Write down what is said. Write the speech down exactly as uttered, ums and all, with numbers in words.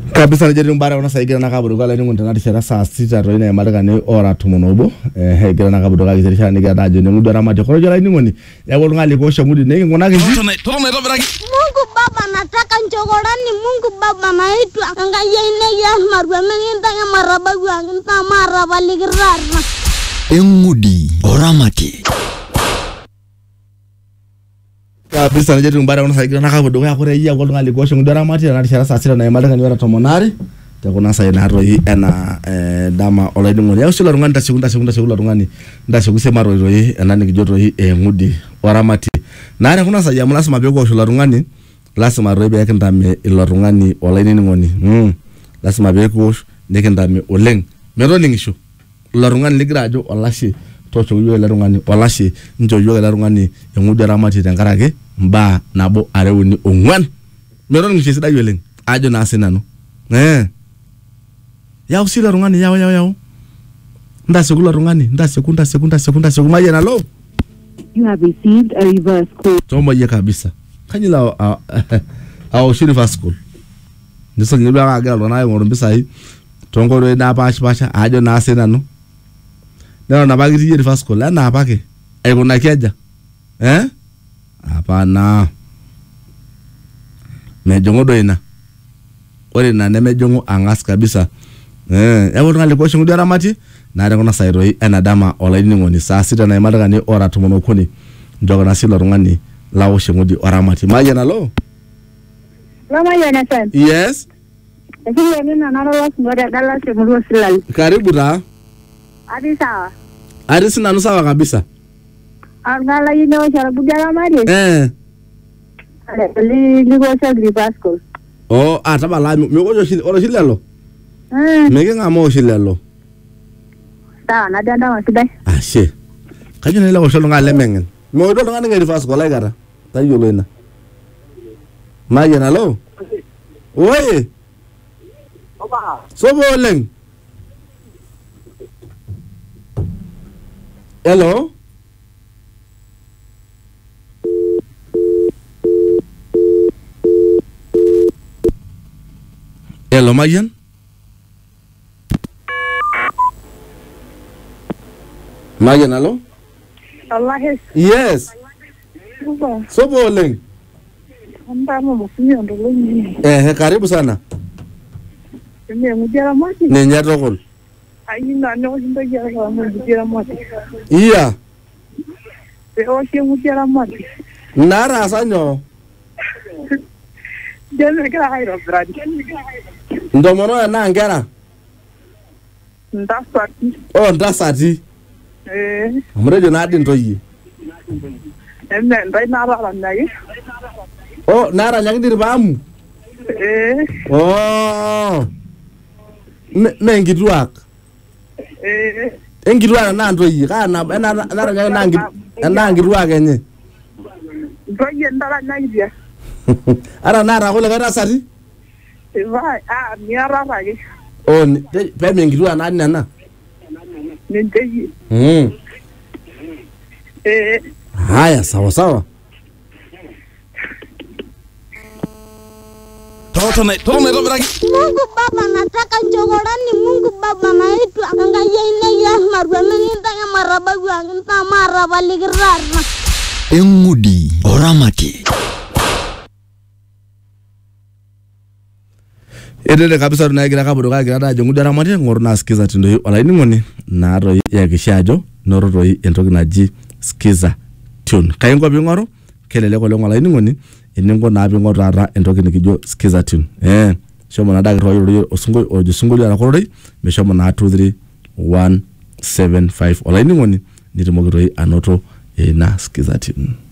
Kabisa na jeri mbara unasaidia na kabudu kwa leni ngunta nati shara saa sita roina ya marika ni ora tumunobo eh gira na kabudu kwa kizeri shara niga dajo ni ngudu ramati kwa jara ini ngoni ya wadu ngali kuosha ngudi negi ngona kizi Mungu Baba nataka nchogorani Mungu Baba naitu angaya inegi asmarwa menginta ya marabagu angita maraba ligirarna Engudi oramati Kabisa na jeri mbara unasaidia na kabudu kwa kure ya wadu ngali kuosha ngudu ramati nati shara saa sita na ya marika ni ora tumonari Takuna sa ina roi ena eh, dama olaini ngoni. Yau sila rungani tasikunda sikunda sikunda rungani. Nda sikusema roi roi ena nikijo roi eh, ngudi oramati. Na ane kuna sa jamu lasima bego sila rungani. Lasima roi beke ndame ilo rungani olaini ngoni. Mm. Lasima bego neke ndame oleng. Mero ningisho. Ilo rungani ligrajo olashi. Tocho uyo ilo rungani olashi. Njo uyo ilo rungani ngudi oramati tenkarake. Mba nabo areuni ongwan. Mero ningisho sida uyo leng. Ajo na asinano. Eh. Yau sila rungani yao yao yao. Nda sekula rungani, nda sekunda sekunda sekunda sekuma yena lo. You have received a reverse call. Tomba ye kabisa. Kanyila a a shiri fa school. Ndiso ngibwa ngagala rona ngoro mbisa yi. Tongoro na bash basha ajo na asena no. Nero na bagiti ye fa school na apake. Ai kuna kiaja. Eh? Hapana. Mejongo do ina. Ore na nemejongo angas kabisa. Eh, ya wadu ngali kwa shungu diara mati na ada kuna sairoi ena dama olaini ngoni saa sita na imadaka ni ora tumono kuni njoga na silo rungani lao shungu di ora mati maja na lo Lama yana san. Yes Lakini ya nina naro was ngoda dala shungu silal. Karibu ta Adi sawa. Adi sina nusawa kabisa Angala yine wa sharabu diara mati. Eh Li ligo sa gribasko. Oh ataba la miogo shili ora shili lo Hmm. Mege ngamo shili lo Sawa na danda wasidai. Ah she Kanyo nila kwa sholo nga lemengen Miogo do nga ngeri fasko lai gara Tayo lo ina Maja na lo Oye Sobo oleng Hello Hello Majan Majan hello Allah Yes Buba. Sobo oleng Amba mo mfunyo ndolo ni. Eh karibu sana Mimi ngujara mati. Ne nyato kol Ayina no hinda jara kwa ngujara mati. Iya Te o shi ngujara mati. Nara sanyo Jene kala hayro bradi. Ndomono ya na ngera Ndasati. Oh ndasati Eh. Amrejo na adin toyi Emme ndai nara la nagi. Oh nara nyangdir bamu Eh. Oh Ne ngidruak Eh. Engidruak na ntoyi kana nara nyang nangi nangidruak enye Ndoye ndara nagi. Ara nara kule kada sati Vai a miara ragi. Oh pe mengidruak na nana Nindeyi. Mm Eh. Haya sawa sawa Toto na toto na robra. Mungu Baba nataka nchogorani Mungu Baba naitu angaya inegi asmarwa menginta ya marabagu angita maraba ligirarna Engudi oramati Edele kabisa tunagira kabudu kagira da jongu dara mate ngoro na skiza tindo olaini ngoni na ro ya kishajo noro ro entoki naji skiza tune kaingo bingoro kelele ko lengo olaini ngoni eningo na bingoro ara entoki nikijo skiza tune eh shomo na dagro ro osungo ojo sungo ya koroi me shomo na two three one seven five olaini ngoni nitimoki ro anoto e na skiza tune